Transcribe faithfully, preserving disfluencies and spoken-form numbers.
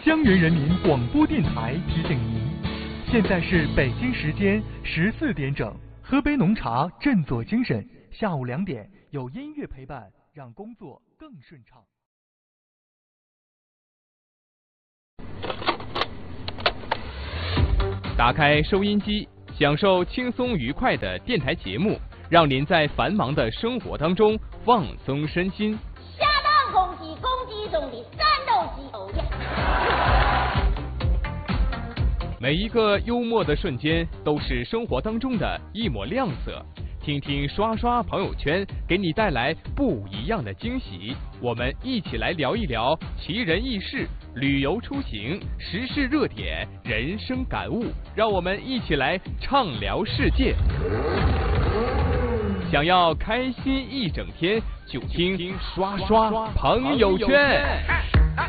江源人民广播电台提醒您，现在是北京时间十四点整。喝杯浓茶，振作精神。下午两点有音乐陪伴，让工作更顺畅。 打开收音机，享受轻松愉快的电台节目，让您在繁忙的生活当中放松身心。 下当空气，空气中的战斗机，哦耶！ 每一个幽默的瞬间，都是生活当中的一抹亮色。听听刷刷朋友圈，给你带来不一样的惊喜。我们一起来聊一聊奇人异事、旅游出行、时事热点、人生感悟，让我们一起来畅聊世界。想要开心一整天，就听刷刷朋友圈。